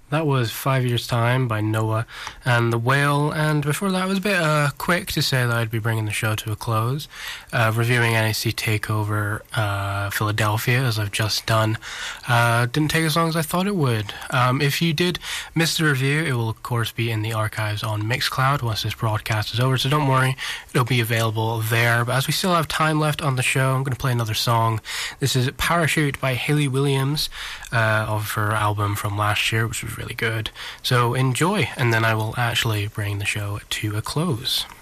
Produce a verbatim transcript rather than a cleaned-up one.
That was Five Years' Time by Noah and The Whale, and before that I was a bit uh, quick to say that I'd be bringing the show to a close, uh, reviewing N A C TakeOver uh, Philadelphia, as I've just done. Uh, didn't take as long as I thought it would. Um, if you did miss the review, it will of course be in the archives on Mixcloud once this broadcast is over, so don't worry, it'll be available there. But as we still have time left on the show, I'm going to play another song. This is Parachute by Hayley Williams, uh, of her album from last year, which was really good. So enjoy, and then I will actually bring the show to a close.